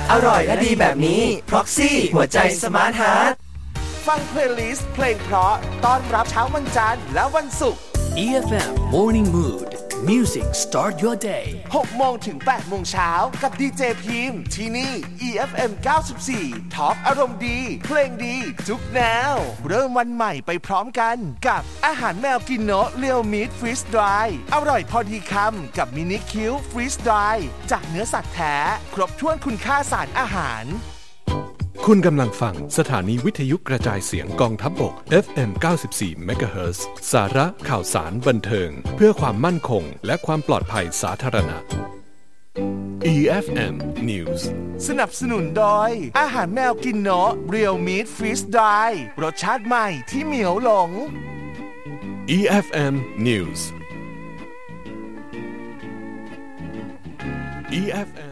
อร่อยและดีแบบนี้ Proxy หัวใจสมาร์ทฮาร์ทฟังเพลย์ลิสต์เพลงเพราะต้อนรับเช้าวันจันทร์และวันศุกร์ EFM Morning Mood Music Start Your Day 6 โมงถึง 8 โมงเช้ากับดีเจพิมพ์ที่นี่ EFM 94 ท็อปอารมณ์ดีเพลงดีทุกแนวเริ่มวันใหม่ไปพร้อมกันกับอาหารแมวกินโนะเรียวมิตฟรีสดรายอร่อยพอดีคำกับมินิคิวฟรีสดรายจากเนื้อสัตว์แท้ครบถ้วนคุณค่าสารอาหารคุณกำลังฟังสถานีวิทยุกระจายเสียงกองทัพบก FM 94 MHz สาระข่าวสารบันเทิงเพื่อความมั่นคงและความปลอดภัยสาธารณะ EFM News สนับสนุนโดยอาหารแมวกินโนะเรียวมิตฟรีสดรายรสชาติใหม่ที่เหมียวหลง EFM News EFM